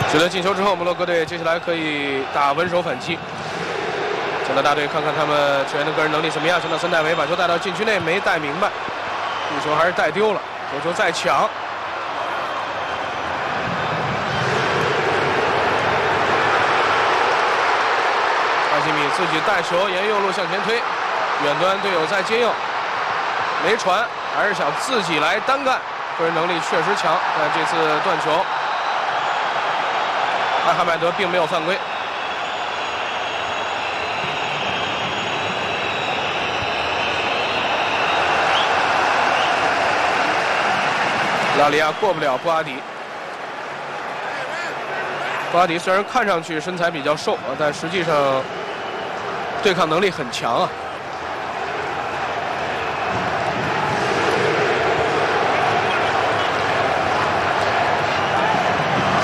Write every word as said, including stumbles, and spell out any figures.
取得进球之后，摩洛哥队接下来可以打稳守反击。加拿大队看看他们球员的个人能力怎么样。现在森戴维把球带到禁区内，没带明白，这球还是带丢了。头球再抢，阿基米自己带球沿右路向前推，远端队友在接应，没传，还是想自己来单干，个人能力确实强，但这次断球。 阿哈迈德并没有犯规。拉里亚过不了布阿迪。布阿迪虽然看上去身材比较瘦啊，但实际上对抗能力很强啊。